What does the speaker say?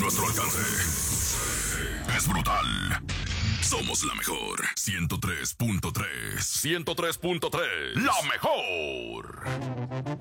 Nuestro alcance es brutal. Somos la mejor. 103.3. 103.3. La mejor.